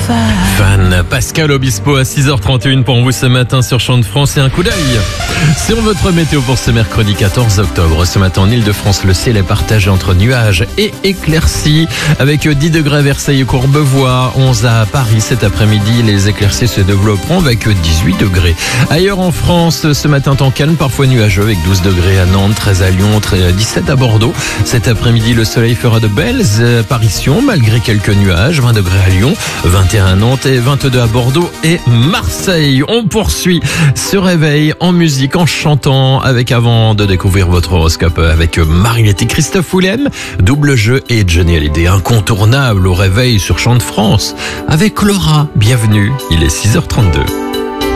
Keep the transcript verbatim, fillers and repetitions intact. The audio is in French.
Fan, Pascal Obispo à six heures trente et une pour vous ce matin sur Champ de France et un coup d'œil sur votre météo pour ce mercredi quatorze octobre. Ce matin en Ile-de-France, le ciel est partagé entre nuages et éclaircies avec dix degrés à Versailles et Courbevoie, onze à Paris. Cet après-midi, les éclaircies se développeront avec dix-huit degrés. Ailleurs en France, ce matin, temps calme, parfois nuageux avec douze degrés à Nantes, treize à Lyon, dix-sept à Bordeaux. Cet après-midi, le soleil fera de belles apparitions malgré quelques nuages, vingt degrés à Lyon, vingt et un à Nantes et vingt-deux à Bordeaux et Marseille. On poursuit ce réveil en musique, en chantant, avec avant de découvrir votre horoscope avec Marinette et Christophe Willem, double jeu et Johnny Hallyday, incontournable au réveil sur Champ de France avec Laura. Bienvenue, il est six heures trente-deux.